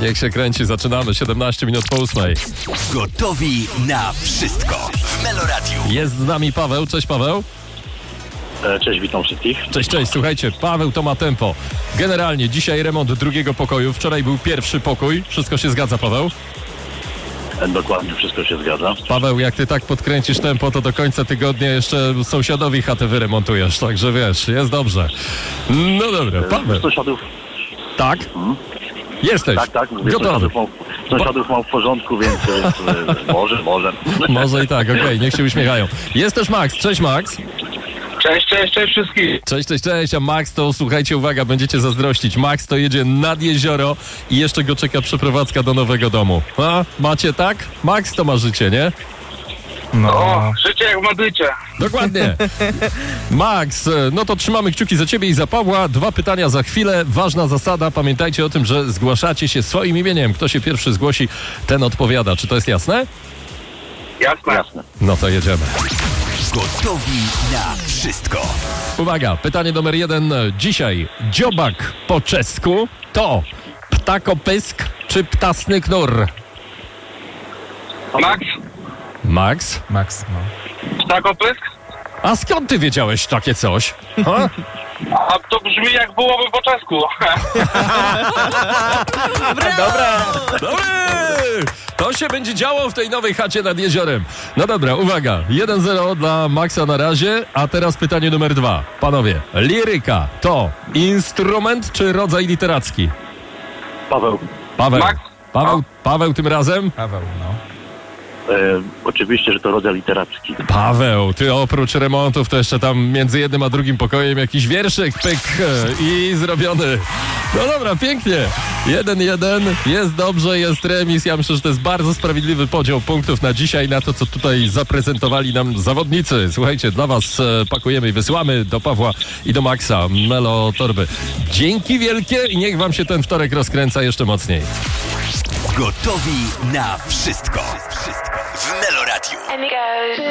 Niech się kręci, zaczynamy, 17 minut po 8. Gotowi na wszystko w Meloradiu. Jest z nami Paweł, cześć Paweł. Cześć, witam wszystkich. Cześć, słuchajcie, Paweł to ma tempo. Generalnie dzisiaj remont drugiego pokoju, wczoraj był pierwszy pokój, wszystko się zgadza, Paweł? Dokładnie, wszystko się zgadza. Paweł, jak ty tak podkręcisz tempo, to do końca tygodnia jeszcze sąsiadowi chatę wyremontujesz, także wiesz, jest dobrze. No dobra, Paweł. Sąsiadów, Tak? Jesteś. tak, mówię, Gotowy. sąsiadów mam w porządku, więc może. Może i tak, okej, niech się uśmiechają. Jest też Max, cześć Max. Cześć wszystkich. Cześć, a Max to, słuchajcie, uwaga, będziecie zazdrościć. Max to jedzie nad jezioro i jeszcze go czeka przeprowadzka do nowego domu. A, macie tak? Max to ma życie, nie? No, życie jak w Madrycie. Dokładnie. Max, no to trzymamy kciuki za ciebie i za Pawła. 2 pytania za chwilę. Ważna zasada, pamiętajcie o tym, że zgłaszacie się swoim imieniem. Kto się pierwszy zgłosi, ten odpowiada. Czy to jest jasne? Jasne. No to jedziemy. Gotowi na wszystko. Uwaga, pytanie numer 1. Dzisiaj dziobak po czesku to ptakopysk czy ptasny knur? Max? Ptakopysk? A skąd ty wiedziałeś takie coś? Ha? A to brzmi jak byłoby po czesku. Dobry! To się będzie działo w tej nowej chacie nad jeziorem. No dobra, uwaga. 1-0 dla Maxa na razie, a teraz pytanie numer 2. Panowie, liryka to instrument czy rodzaj literacki? Paweł, Max? Paweł tym razem? oczywiście, że to rodzaj literacki. Paweł, ty oprócz remontów to jeszcze tam między jednym a drugim pokojem jakiś wierszyk, pyk i zrobiony. No dobra, pięknie. 1-1, jest dobrze, jest remis. Ja myślę, że to jest bardzo sprawiedliwy podział punktów na dzisiaj, na to, co tutaj zaprezentowali nam zawodnicy. Słuchajcie, dla was pakujemy i wysyłamy do Pawła i do Maxa Melo torby. Dzięki wielkie i niech wam się ten wtorek rozkręca jeszcze mocniej. Gotowi na wszystko w Meloradiu.